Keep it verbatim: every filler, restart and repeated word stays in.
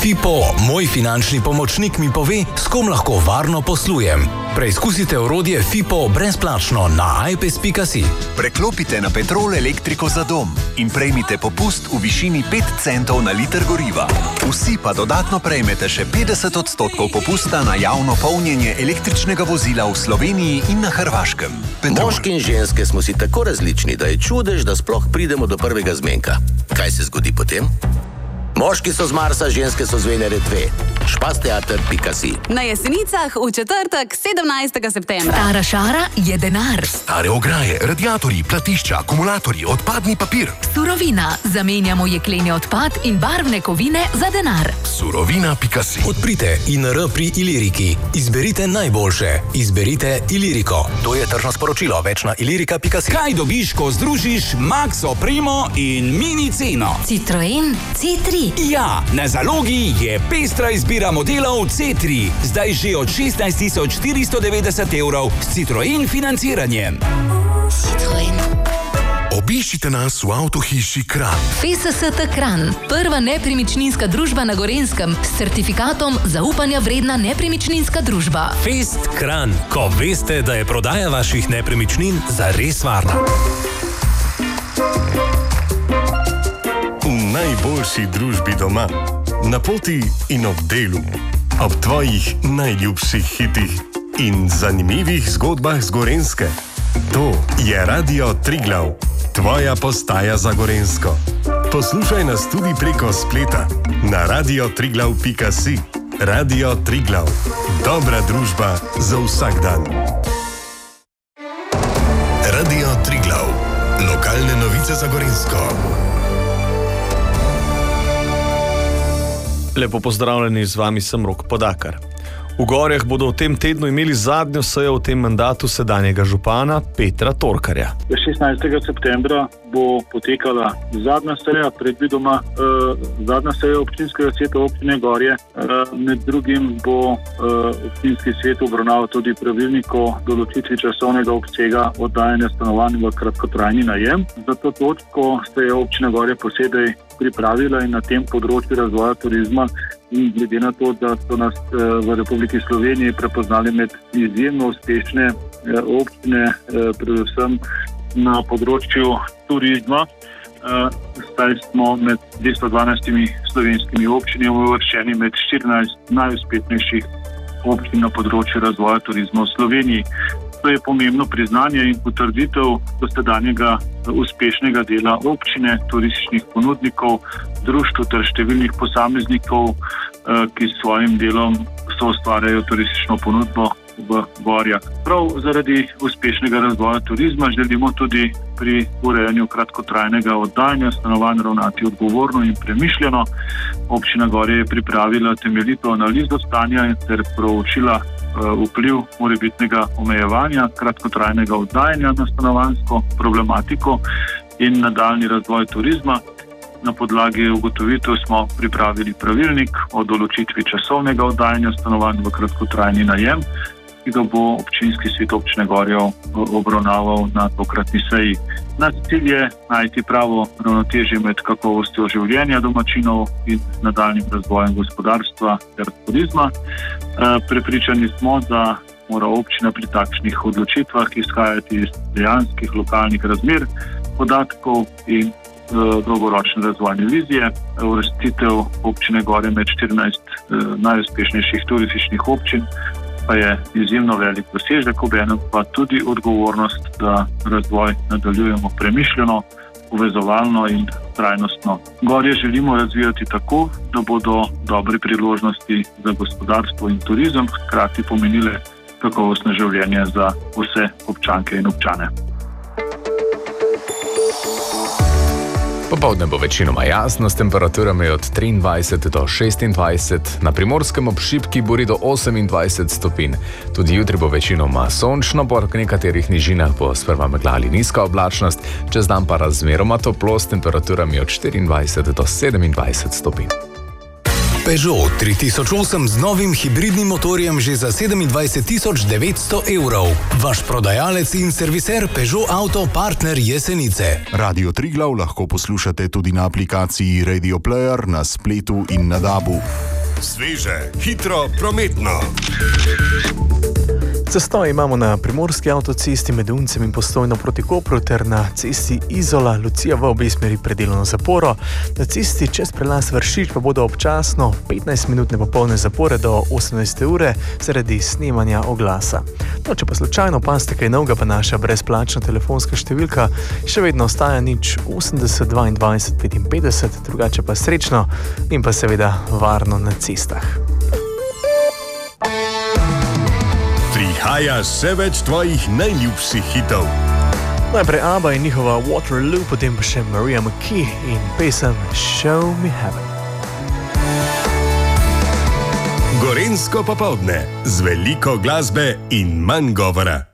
Fipo, moj finančni pomočnik mi pove, s kom lahko varno poslujem. Preizkusite orodje Fipo brezplačno na i p e s pika si. Preklopite na Petrol elektriko za dom in prejmite popust v višini pet centov na liter goriva. Vsi pa dodatno prejmete še petdeset odstotkov popusta na javno polnjenje električnega vozila v Sloveniji in na Hrvaškem. Petrol. Moški in ženske smo si tako različni, da je čudež, da sploh pridemo do prvega zmenka. Kaj se zgodi potem? Moški so z Marsa, ženske so z Venere dve. špasteater pika si. Na Jesenicah v četrtek, sedemnajstega septembra. Stara šara je denar. Stare ograje, radiatorji, platišča, akumulatorji, odpadni papir. Surovina. Zamenjamo jekleni odpad in barvne kovine za denar. Surovina pika si. Odprite I N R pri Iliriki. Izberite najboljše. Izberite Iliriko. To je tržno sporočilo. Več na ilirika pika si. Kaj dobiš, ko združiš Max Opremo in Mini ceno? Citroen C tri. Ja, na zalogi je pestra izbira modelov C tri. Zdaj že od šestnajst tisoč štiristo devetdeset evrov s Citroen financiranjem. Citroen. Obiščite nas v avtohiši Kranj. F S S T Kranj. Prva nepremičninska družba na Gorenjskem s certifikatom zaupanja vredna nepremičninska družba. Fest Kranj. Ko veste, da je prodaja vaših nepremičnin zares varna. V najboljši družbi doma, na poti in ob delu, ob tvojih najljubših hitih in zanimivih zgodbah z Gorenjske. To je Radio Triglav, tvoja postaja za Gorenjsko. Poslušaj nas tudi preko spleta na radio triglav pika si. Radio Triglav, dobra družba za vsak dan. Radio Triglav, lokalne novice za Gorenjsko. Lepo pozdravljeni, z vami sem Rok Podakar. V Gorjah bodo v tem tednu imeli zadnjo sejo v tem mandatu sedanjega župana Petra Torkarja. šestnajstega septembra bo potekala zadnja seja, predvidoma eh, zadnja seja občinskega sveta občine Gorje. Eh, med drugim bo eh, občinski svet obravnaval tudi pravilnik o določitvi časovnega obsega oddajanja stanovanj v kratkotrajni najem. Za to točko se je občina Gorje posebej pripravila in na tem področju razvoja turizma in glede na to, da so nas v Republiki Sloveniji prepoznali med izjemno uspešne občine, predvsem na področju turizma, saj smo med dvesto dvanajstimi slovenskimi občinami uvrščeni med štirinajst najuspešnejših občin na področju razvoja turizma v Sloveniji. To je pomembno priznanje in potrditev dosedanjega uspešnega dela občine, turističnih ponudnikov, društv ter številnih posameznikov, ki s svojim delom soustvarjajo turistično ponudbo v Gorjah. Prav zaradi uspešnega razvoja turizma želimo tudi pri urejanju kratkotrajnega oddajanja stanovanj ravnati odgovorno in premišljeno. Občina Gorje je pripravila temeljito analizo stanja ter proučila vpliv morebitnega omejevanja kratkotrajnega oddajanja na stanovanjsko problematiko in nadaljnji razvoj turizma. Na podlagi ugotovitev smo pripravili pravilnik o določitvi časovnega oddajanja stanovanj v kratkotrajni najem, ki ga bo občinski svet občine Gorje obravnaval na tokratni seji. Naš cilj je najti pravo ravnotežje med kakovostjo življenja domačinov in nadaljnjim razvojem gospodarstva ter turizma. Prepričani smo, da mora občina pri takšnih odločitvah izhajati iz dejanskih lokalnih razmer, podatkov in dolgoročne razvojne vizije. Uvrstitev občine Gorje med štirinajst najuspešnejših turističnih občin pa je izjemno velik dosežek, obenem pa tudi odgovornost, da razvoj nadaljujemo premišljeno, povezovalno in trajnostno. Gorje želimo razvijati tako, da bodo dobre priložnosti za gospodarstvo in turizem hkrati pomenile kakovostno življenje za vse občanke in občane. Popoldne bo večinoma jasno s temperaturami od triindvajset do šestindvajset, na Primorskem ob šibki buri do osemindvajset stopinj. Tudi jutri bo večinoma sončno, po nekaterih nižinah bo sprva megla ali nizka oblačnost, čez dan pa razmeroma toplo s temperaturami od štiriindvajset do sedemindvajset stopinj. Peugeot tri tisoč osem z novim hibridnim motorjem že za sedemindvajset tisoč devetsto evrov. Vaš prodajalec in serviser Peugeot Auto Partner Jesenice. Radio Triglav lahko poslušate tudi na aplikaciji Radio Player, na spletu in na dabu. Sveže, hitro, prometno. Zastoj imamo na primorski avtocesti med Uncem in Postojno proti Kopru ter na cesti Izola, Lucija v obe smeri predeljeno zaporo. Na cesti čez prelaz Vršič pa bodo občasno petnajstminutne popolne zapore do osemnajste ure zaradi snemanja oglasa. No, če pa slučajno opazite kaj novega, pa naša brezplačna telefonska številka še vedno ostaja nič osemdeset dvaindvajset petinpetdeset, drugače pa srečno in pa seveda varno na cestah. Prihaja še več tvojih najljubših hitov. Najprej ABBA in njihova Waterloo, potem pa še Maria McKee in pesem Show Me Heaven. Gorenjsko popoldne z veliko glasbe in manj govora.